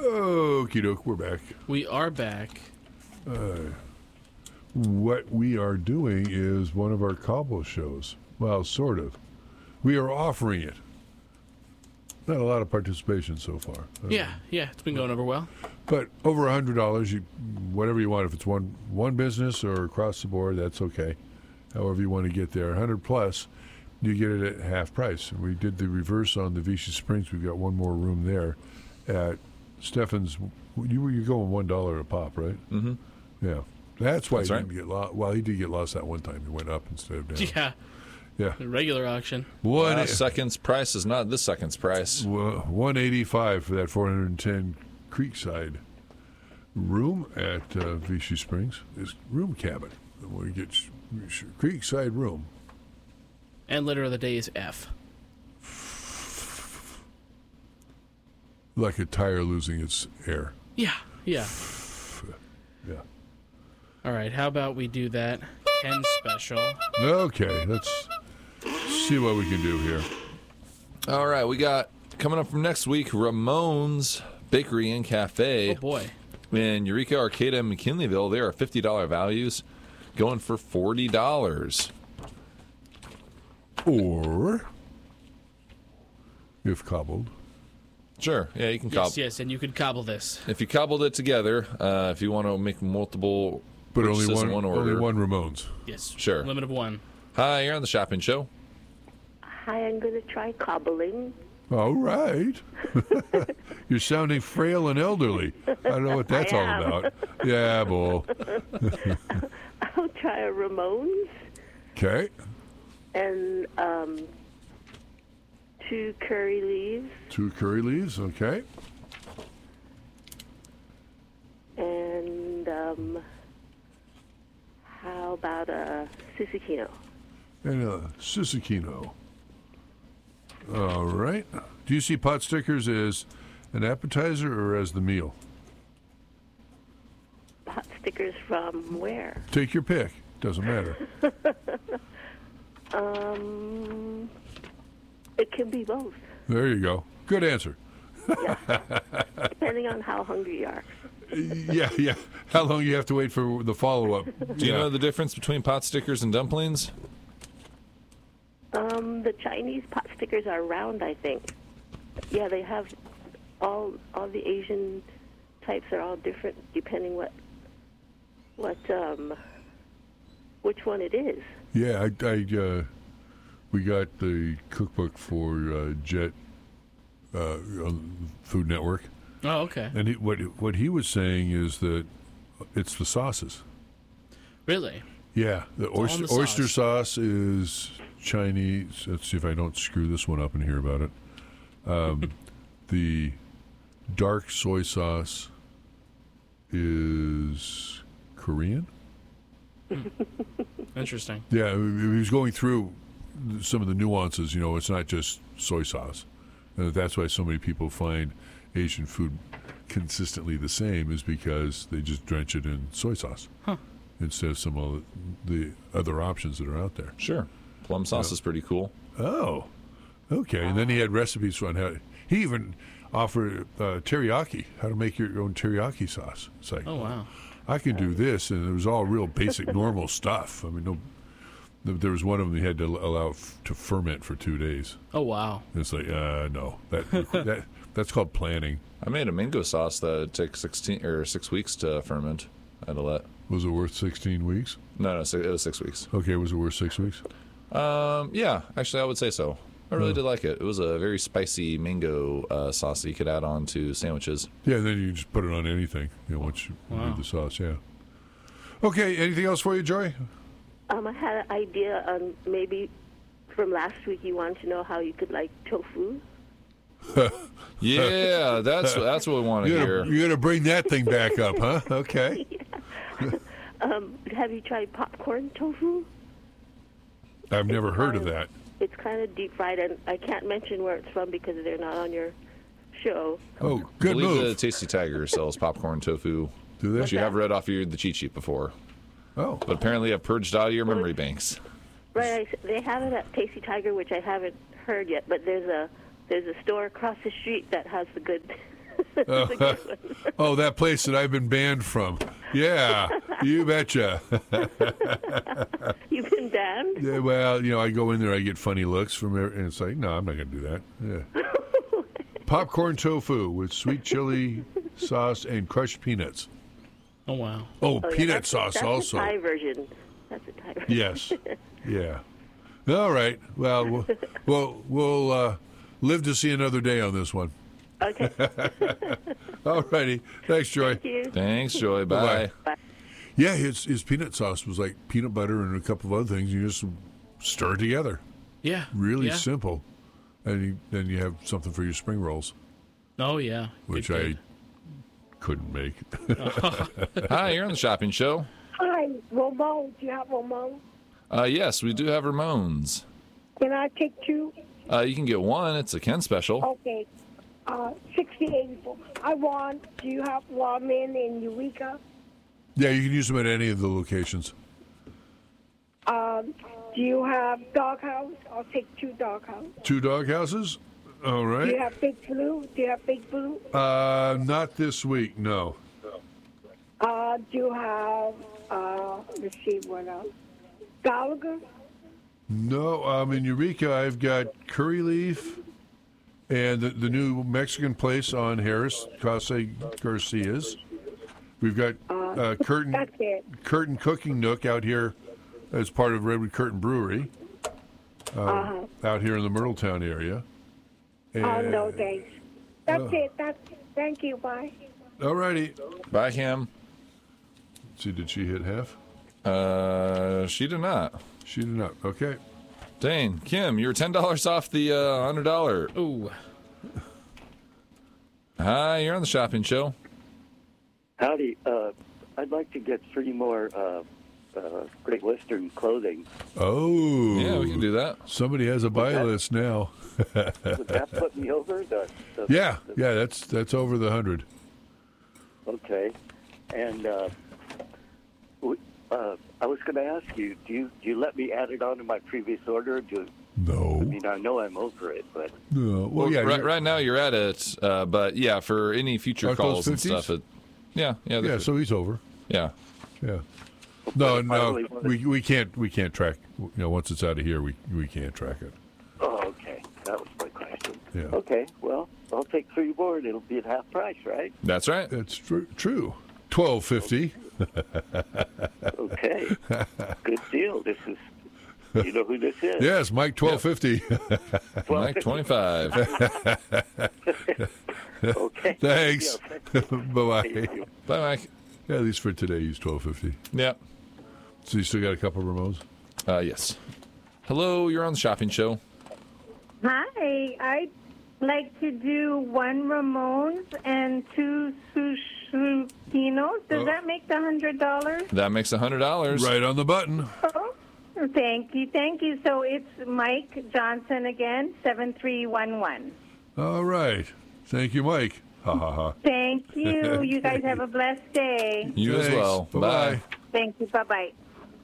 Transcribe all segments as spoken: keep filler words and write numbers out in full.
Okie doke, we're back. We are back. Uh, what we are doing is one of our cobble shows. Well, sort of. We are offering it. Not a lot of participation so far. Yeah, yeah, it's been going over well. But over a hundred dollars, you whatever you want. If it's one one business or across the board, that's okay. However you want to get there, a hundred plus, you get it at half price. And we did the reverse on the Vichy Springs. We've got one more room there at Stefan's. You were you going one dollar a pop, right? Mm-hmm. Yeah, that's why That's he right. didn't get lost. Well, he did get lost that one time. He went up instead of down. Yeah, Yeah. the regular auction. One Last second's price is not this second's price. one eighty-five for that four hundred ten Creekside room at uh, Vichy Springs. This room cabin. We get sh- sh- Creekside room. And letter of the day is F. Like a tire losing its air. Yeah, yeah. Yeah. All right, how about we do that Ken special? Okay, let's see what we can do here. All right, we got coming up from next week, Ramon's Bakery and Cafe Oh boy. in Eureka, Arcata, and McKinleyville. They are fifty dollars values, going for forty dollars. Or, if cobbled, Sure, yeah, you can Yes, cobble. yes, and you could cobble this. If you cobbled it together, uh, if you want to make multiple but only purchases one, in one order. only one Ramones. Yes. Sure. Limit of one. Hi, you're on the shopping show. Hi, I'm going to try cobbling. All right. You're sounding frail and elderly. I don't know what that's I all am. about. Yeah, bull. I'll try a Ramones Okay. and um, two curry leaves Two curry leaves. Okay. and um, how about a Susukino? And a Susukino. All right. Do you see pot stickers as an appetizer or as the meal? Pot stickers from where? Take your pick. Doesn't matter. Um, it can be both, There you go. Good answer. depending on how hungry you are. Yeah, yeah. How long you have to wait for the follow-up? Do you Yeah. know the difference between pot stickers and dumplings? Um, the Chinese pot stickers are round, I think. Yeah, they have all all the Asian types are all different depending what what um which one it is. Yeah, I, I uh, we got the cookbook for uh, Jet uh, on Food Network, Oh, okay. and he, what what he was saying is that it's the sauces. Really? Yeah, the all in oyster, the sauce. oyster sauce is Chinese. Let's see if I don't screw this one up and hear about it. Um, the dark soy sauce is Korean. Interesting. Yeah, he was going through some of the nuances. You know, it's not just soy sauce. And that's why so many people find Asian food consistently the same, is because they just drench it in soy sauce Huh. instead of some of the other options that are out there. Sure. Plum sauce is pretty cool. Oh, okay. And then he had recipes on how he even offered uh, teriyaki, how to make your own teriyaki sauce. It's like, Oh, wow. I can do this, and it was all real basic, normal stuff. I mean, no, th- there was one of them he had to l- allow f- to ferment for two days. Oh, wow. And it's like, uh, no, that, that that's called planning. I made a mango sauce that took sixteen or six weeks to ferment. I had to let. Was it worth sixteen weeks? No, no, si- it was six weeks. Okay, was it worth six weeks? Um, yeah, actually, I would say so. I really Hmm. did like it. It was a very spicy mango uh, sauce that you could add on to sandwiches. Yeah, and then you just put it on anything. You know, once you Wow. do the sauce. Yeah. Okay. Anything else for you, Joy? Um, I had an idea on maybe from last week you wanted to know how you could like tofu. Yeah, that's that's what we want to You're hear. gonna, you're gonna bring that thing back up, huh? Okay. Um, have you tried popcorn tofu? I've never heard of that. It's kind of deep fried, and I can't mention where it's from because they're not on your show. Oh, I good believe the move. Tasty Tiger sells popcorn tofu, Do which they? you have read off your the cheat sheet before, Oh, but apparently have purged out of your memory banks. Right, I, they have it at Tasty Tiger, which I haven't heard yet. But there's a there's a store across the street that has the good That's a good one. Oh, that place that I've been banned from. Yeah, you betcha. You've been banned? Yeah, well, you know, I go in there, I get funny looks from there, and it's like, no, I'm not going to do that. Yeah. Popcorn tofu with sweet chili sauce and crushed peanuts. Oh wow. Oh, Oh, yeah, peanut that's, sauce that's also. a Thai version. That's a Thai version. Yes. Yeah. All right. Well, we'll we'll, we'll uh, live to see another day on this one. Okay. All righty. Thanks, Joy. Thank you. Thanks, Joy. Bye-bye. Bye. Yeah, his his peanut sauce was like peanut butter and a couple of other things. You just stir it together. Yeah. Really yeah. simple. And you, then you have something for your spring rolls, Oh yeah. which Good, I couldn't make. Hi, you're on the shopping show. Hi, Ramon. Do you have Ramon? Uh, yes, we do have Ramones. Can I take two? Uh, you can get one. It's a Ken special. Okay. Uh, sixty eighty-four. I want, do you have ramen in Eureka? Yeah, you can use them at any of the locations. Um, do you have Doghouse? I'll take two Doghouse. Two dog houses? All Do you right. have Big Blue? Do you have Big Blue? Uh, not this week, no. Uh, do you have, uh, let's see what else. Gallagher? No, um, in Eureka, I've got Curry Leaf and the, the new Mexican place on Harris, Casa Garcia's. We've got uh, Curtin That's it. Curtin Cooking Nook out here as part of Redwood Curtin Brewery, uh, Uh-huh. out here in the Myrtletown area. And, Oh, no, thanks. That's Uh. it. That's, thank you. Bye. All righty. Bye, Kim. See, did she hit half? Uh, she did not. She did not. Okay. Dang, Kim, you were ten dollars off the uh, one hundred dollars. Ooh. Hi, you're on the shopping show. Howdy. Uh, I'd like to get three more uh, uh, Great Western clothing. Oh. Yeah, we can do that. Somebody has a buy that- list now. Would that put me over? The, the, Yeah, the- yeah, that's that's over the hundred. Okay. And uh, w- uh, I was going to ask you, do you do you let me add it on to my previous order? Do No. I mean, I know I'm over it, but No. Well, Well, yeah. right, you're- right now you're at it, uh, but yeah, for any future Aren't those calls and fifties? stuff, it, yeah, yeah, the Yeah. fi- So he's over. yeah. Yeah. No, if I no, really wanted- we we can't we can't track. You know, once it's out of here, we we can't track it. oh, okay. That was my question. Yeah. Okay. Well, I'll take three more, and it'll be at half price, right? That's right. That's tr- true. Twelve fifty. Okay. Good deal. This is. You know who this is? Yes, Mike. Twelve fifty. Mike twenty-five. Okay. Thanks. Yeah, Bye bye. thank you. Bye, Mike. Yeah, at least for today, use twelve fifty. Yeah. So you still got a couple of Ramones? Uh, yes. Hello, you're on the shopping show. Hi, I'd like to do one Ramones and two Sushinos. Does Oh. that make the hundred dollars? That makes a hundred dollars. Right on the button. Oh, thank you, thank you. So it's Mike Johnson again, seven three one one. All right. Thank you, Mike. Ha ha ha. Thank you. You guys have a blessed day. You as Thanks. well. Bye-bye. Bye. Thank you. Bye bye.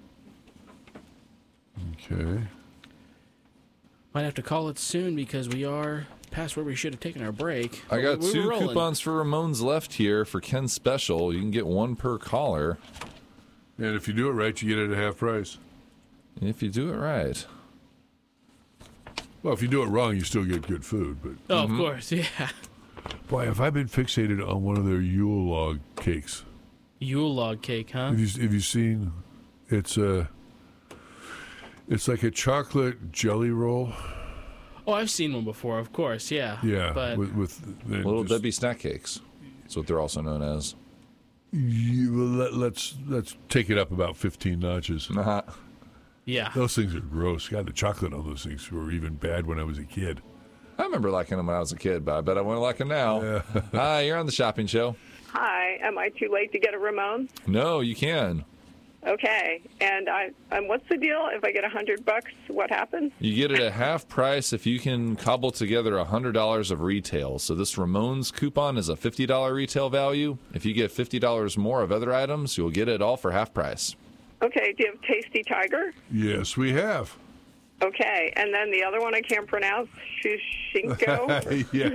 Okay. Might have to call it soon because we are past where we should have taken our break. I got We were two rolling. coupons for Ramones left here for Ken's special. You can get one per caller And if you do it right, you get it at half price. if you do it right. Well, if you do it wrong, you still get good food. But Oh, of course, yeah. boy, have I been fixated on one of their Yule log cakes. Yule log cake, huh? Have you have you seen? It's a. It's like a chocolate jelly roll. Oh, I've seen one before, of course, yeah. Yeah, But with, with and Little just- Debbie snack cakes. That's what they're also known as. You, let, let's let's take it up about fifteen notches. Uh-huh. yeah. Those things are gross. God, the chocolate on those things were even bad when I was a kid. I remember liking them when I was a kid, but I bet I won't like them now. Hi, you're on the shopping show. Hi, am I too late to get a Ramon? No, you can. Okay, and I, and what's the deal? If I get a hundred bucks, what happens? You get it at half price if you can cobble together a hundred dollars of retail. So this Ramones coupon is a fifty dollar retail value. If you get fifty dollars more of other items, you'll get it all for half price. Okay, do you have Tasty Tiger? Yes, we have. Okay, and then the other one I can't pronounce, Shushinko. yeah,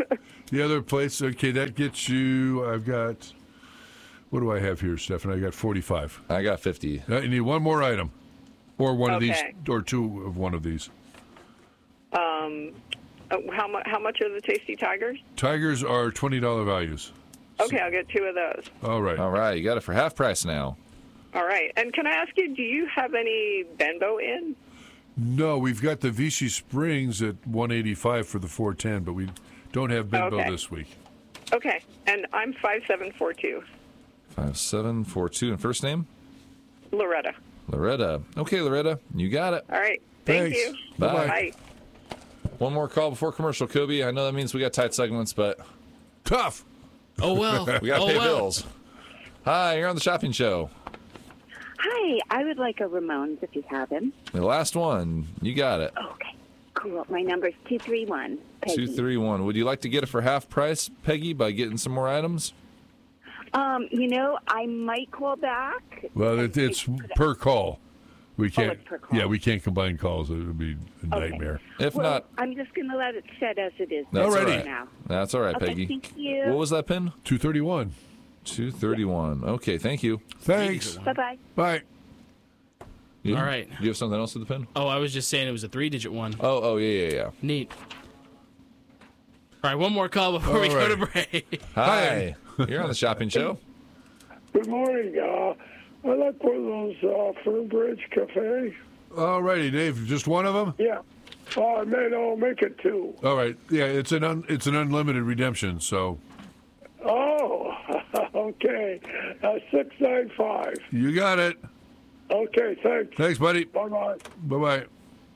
The other place, okay, that gets you, I've got, what do I have here, Stefan? I got forty-five. I got fifty. Uh, you need one more item. Or one of these, Okay. or two of one of these. Um, uh, how much? How much are the Tasty Tigers? Tigers are twenty dollars values. Okay, I'll get two of those. All right. All right, you got it for half price now. All right. And can I ask you, do you have any Benbow in? No, we've got the Vichy Springs at one eighty-five for the four ten, but we don't have Benbow Okay. this week. Okay. And I'm five seven four two. Five seven four two. And first name? Loretta. Loretta. Okay, Loretta, you got it. All right. Thank Thanks. you. Bye. Bye. One more call before commercial, Kobe. I know that means we got tight segments, but Tough. Oh, well. we got to oh, pay well. bills. Hi, you're on the shopping show. Hi, I would like a Ramones if you have him. The last one, you got it. Okay, cool. My number is two three one. Peggy. Two three one. Would you like to get it for half price, Peggy, by getting some more items? Um, you know, I might call back. Well, it, it's per call. We can't. it's per call. Yeah, we can't combine calls. It would be a Okay. nightmare. If well, not, I'm just going to let it sit as it is. that's all Alrighty. right. Now. That's all right, Okay, Peggy. thank you. What was that pin? Two thirty-one. two thirty-one. Okay, thank you. Thanks. Bye bye. Bye. You, All right. Do you have something else with the pin? Oh, I was just saying it was a three-digit one. Oh, oh, yeah, yeah, yeah. Neat. All right, one more call before we All go to right. break. Hi. You're on the shopping show. Good morning. Uh, I like one of those uh, Fernbridge Cafe. All righty, Dave. Just one of them. Yeah. Oh, man, I'll make it two. All right. Yeah, it's an un, it's an unlimited redemption. So Oh, okay. Uh, six nine five. you got it. Okay, thanks. Thanks, buddy. Bye bye. Bye bye.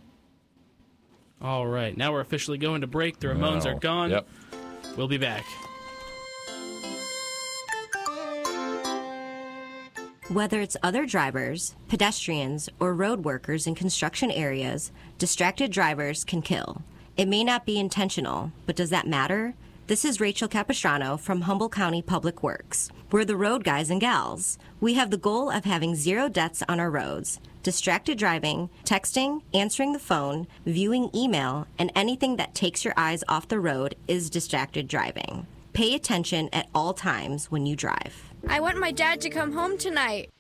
All right, now we're officially going to break. The Ramones Wow. are gone. Yep. We'll be back. Whether it's other drivers, pedestrians, or road workers in construction areas, distracted drivers can kill. It may not be intentional, but does that matter? This is Rachel Capistrano from Humboldt County Public Works. We're the road guys and gals. We have the goal of having zero deaths on our roads. Distracted driving, texting, answering the phone, viewing email, and anything that takes your eyes off the road is distracted driving. Pay attention at all times when you drive. I want my dad to come home tonight.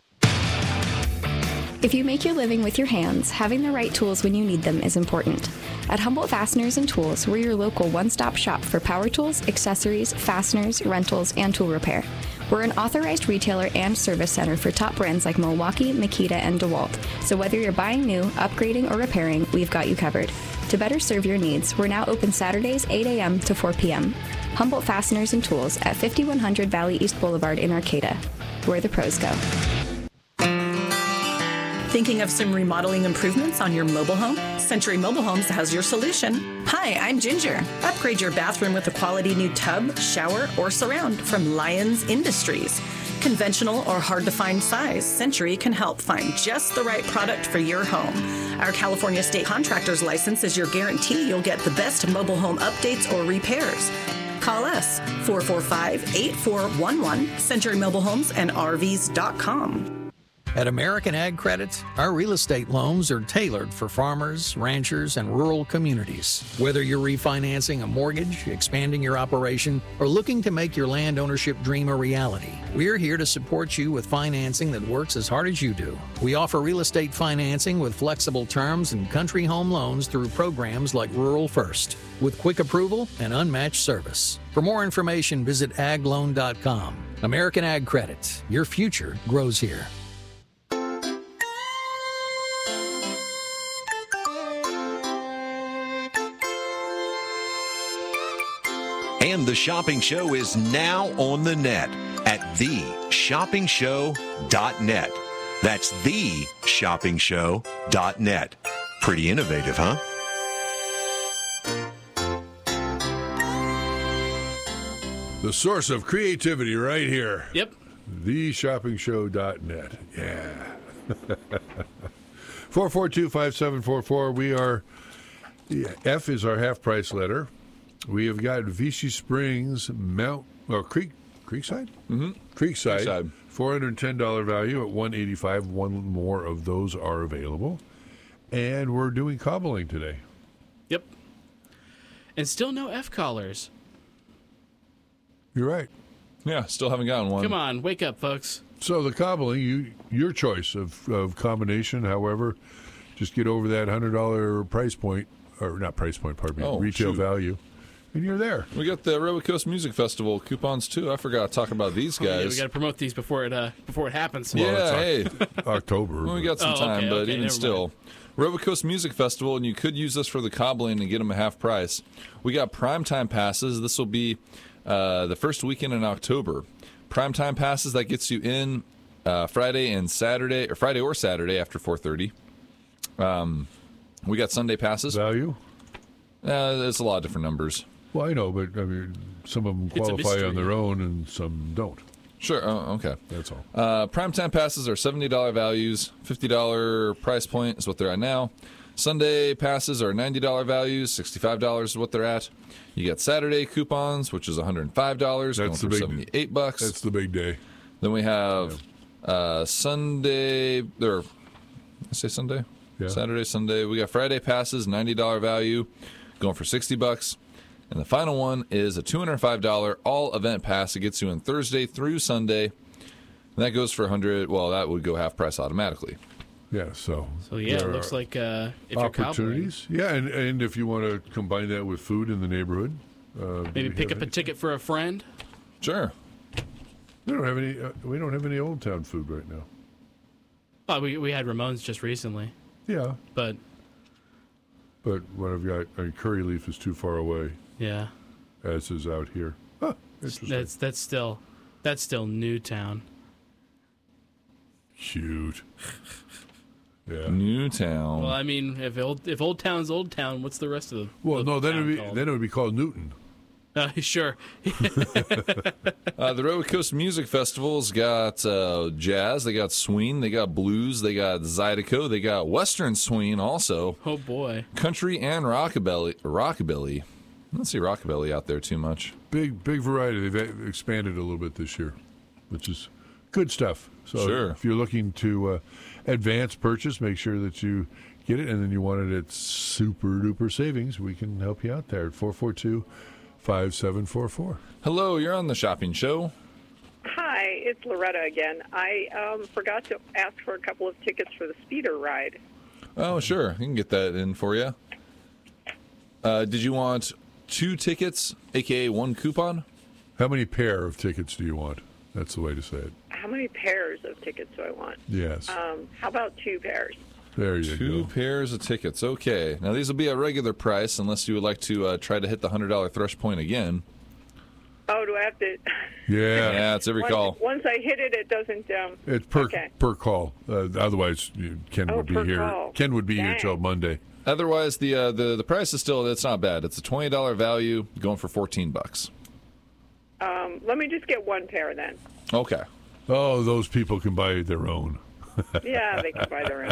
If you make your living with your hands, having the right tools when you need them is important. At Humboldt Fasteners and Tools, we're your local one-stop shop for power tools, accessories, fasteners, rentals, and tool repair. We're an authorized retailer and service center for top brands like Milwaukee, Makita, and DeWalt. So whether you're buying new, upgrading, or repairing, we've got you covered. To better serve your needs, we're now open Saturdays eight a.m. to four p.m. Humboldt Fasteners and Tools at fifty-one hundred Valley East Boulevard in Arcata. Where the pros go. Thinking of some remodeling improvements on your mobile home? Century Mobile Homes has your solution. Hi, I'm Ginger. Upgrade your bathroom with a quality new tub, shower, or surround from Lyons Industries. Conventional or hard-to-find size, Century can help find just the right product for your home. Our California State Contractor's License is your guarantee you'll get the best mobile home updates or repairs. Call us, four four five, eight four one one, Century Mobile Homes and R Vs dot com. At American Ag Credit, our real estate loans are tailored for farmers, ranchers, and rural communities. Whether you're refinancing a mortgage, expanding your operation, or looking to make your land ownership dream a reality, we're here to support you with financing that works as hard as you do. We offer real estate financing with flexible terms and country home loans through programs like Rural First, with quick approval and unmatched service. For more information, visit ag loan dot com. American Ag Credit. Your future grows here. And the shopping show is now on the net at the shopping show dot net. That's the shopping show dot net. Pretty innovative, huh? The source of creativity right here. Yep. the shopping show dot net. Yeah. four four two, five seven four four. We are, yeah, F is our half price letter. We have got Vichy Springs, Mount, well, Creek, Creekside? Mm-hmm. Creekside. Creekside. four hundred ten dollars value at one eighty-five. One more of those are available. And we're doing cobbling today. Yep. And still no F callers. You're right. Yeah, still haven't gotten one. Come on, wake up, folks. So the cobbling, you your choice of, of combination. However, just get over that hundred dollar price point, or not price point, pardon me, Oh, retail shoot. value, and you're there. We got the Rebel Coast Music Festival coupons too. I forgot to talk about these Oh, yeah, we guys. got to promote these before it uh, before it happens. yeah, hey, October. well, we got some Oh, time, okay, but okay, even never still. mind. Rebel Coast Music Festival, and you could use this for the cobbling and get them a half price. We got primetime passes. This will be uh, the first weekend in October. Primetime passes, that gets you in uh, Friday and Saturday, or Friday or Saturday after four thirty. Um, we got Sunday passes. Value? Uh, there's a lot of different numbers. Well, I know, but I mean, some of them It's a qualify mystery. on their own, and some don't. Sure. Oh, okay. That's all. Uh, primetime passes are seventy dollars values. fifty dollars price point is what they're at now. Sunday passes are ninety dollars values. sixty-five dollars is what they're at. You got Saturday coupons, which is one hundred five dollars. That's going the for big- seventy-eight bucks. That's the big day. Then we have uh, Sunday, or I say Sunday? Yeah. Saturday, Sunday. We got Friday passes, ninety dollars value, going for sixty bucks. And the final one is a two hundred five dollars all event pass. It gets you in Thursday through Sunday. And that goes for one hundred dollars. Well, that would go half price automatically. Yeah, so. So yeah, it there looks are like uh, if you're cobbling, opportunities. Yeah, and, and if you want to combine that with food in the neighborhood. Uh, do maybe we pick have up a any- ticket for a friend. Sure. We don't have any. Uh, we don't have any Old Town food right now. Oh, we we had Ramones just recently, Yeah, but but what I've got, I mean, Curry Leaf is too far away, yeah, as is out here. Huh, interesting. that's that's still that's still Newtown. Cute. Yeah. Newtown. Well, I mean, if old if Old Town's Old Town, what's the rest of the? Well, the no, then town it would be called? then it would be called Newton. Uh, sure. Uh, the Rebel Coast Music Festival's got uh, jazz, they got swing, they got blues, they got zydeco, they got western swing also, Oh boy. country and rockabilly. Rockabilly. I don't see rockabilly out there too much. Big big variety. They've expanded a little bit this year, which is good stuff. So Sure. if you're looking to uh, advance purchase, make sure that you get it, and then you want it at super duper savings. We can help you out there at four four two, five seven four four. Hello, you're on the shopping show. Hi, it's Loretta again. I um, forgot to ask for a couple of tickets for the speeder ride. Oh, sure. You can get that in for you. Uh, did you want two tickets, a k a one coupon? How many pair of tickets do you want? That's the way to say it. How many pairs of tickets do I want? Yes. Um, how about two pairs? There you Two go. pairs of tickets. Okay. Now, these will be a regular price unless you would like to uh, try to hit the one hundred dollars thrush point again. Oh, do I have to? Yeah. Yeah, it's every once, call. Once I hit it, it doesn't. Um, It's per okay. per call. Uh, otherwise, you- Ken Oh, would be per here. call. Ken would be here Dang. till Monday. Otherwise, the uh, the the price is still it's not bad. It's a twenty dollars value going for fourteen bucks. Um, let me just get one pair then. Okay. Oh, those people can buy their own. Yeah, they can buy their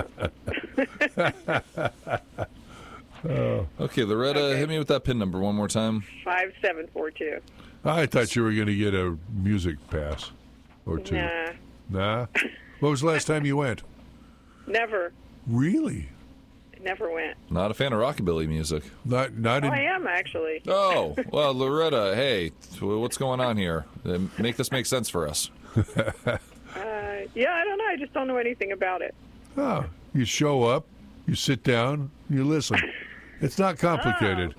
own. Oh. Okay, Loretta, hit me with that pin number one more time. Five seven four two. I thought you were going to get a music pass or two. Nah, Nah? What was the last time you went? never, Really? never went. Not a fan of rockabilly music. Not not Oh, in. I am actually. Oh, well, Loretta, hey, what's going on here? Uh, Make this make sense for us. Uh, yeah, I don't know. I just don't know anything about it. Oh, you show up, you sit down, you listen. It's not complicated.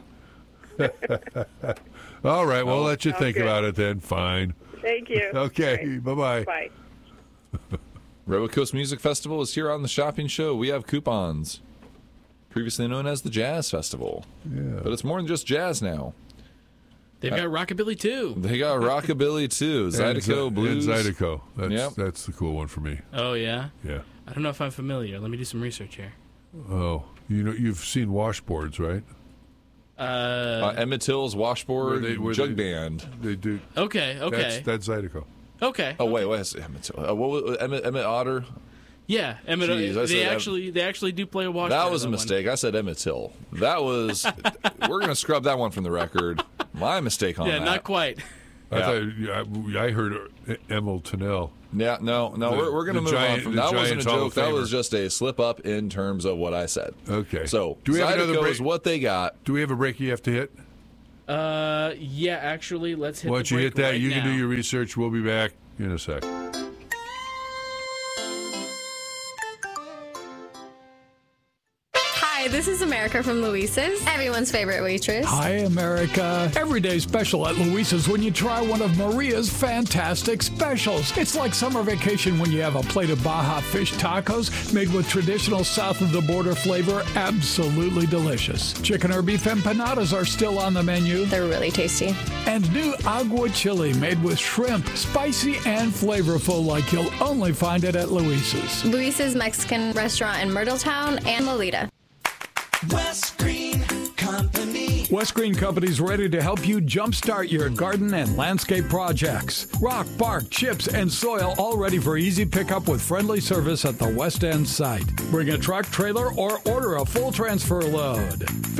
All right, well, I'll let you think Okay. about it then. Fine. Thank you. Okay, bye-bye. Bye. Rebel Coast Music Festival is here on the shopping show. We have coupons, previously known as the Jazz Festival. Yeah. But it's more than just jazz now. They've got rockabilly too. They got rockabilly too, And Zydeco Zy- blues. And Zydeco. That's, Yep. that's the cool one for me. Oh yeah. Yeah. I don't know if I'm familiar. Let me do some research here. Oh, you know, you've seen washboards, right? Uh, Uh, Emmett Till's Washboard Where they- where Jug they- Band. They do. okay. Okay. That's, that's Zydeco. okay. Oh wait, what is Emmett Till? Uh, what was Emmett, Emmett Otter? Yeah. Emmett, Jeez, I they said- actually they actually do play a washboard. That was a on one. mistake. I said Emmett Till. That was. We're gonna scrub that one from the record. My mistake on Yeah, that. not quite. I Yeah. thought yeah, I, I heard Emil Tunnell. Yeah, no, no. The- we're we're gonna the move on giant- from the that. Wasn't a Giants Hall joke. of That Famer. was just a slip up in terms of what I said. Okay. So Do we have another Zydeco break? is what they got. Do we have a break you have to hit? Uh, yeah, actually, let's hit Once the you break hit that, right you now. can do your research. We'll be back in a sec. Hi, this is America from Luisa's, everyone's favorite waitress. Hi, America. Every day special at Luisa's when you try one of Maria's fantastic specials. It's like summer vacation when you have a plate of Baja fish tacos made with traditional south of the border flavor. Absolutely delicious. Chicken or beef empanadas are still on the menu. They're really tasty. And new agua chili made with shrimp, spicy and flavorful like you'll only find it at Luisa's. Luisa's Mexican restaurant in Myrtletown and Lolita. West Green Company. West Green Company's ready to help you jumpstart your garden and landscape projects. Rock, bark, chips, and soil all ready for easy pickup with friendly service at the West End site. Bring a truck, trailer, or order a full transfer load.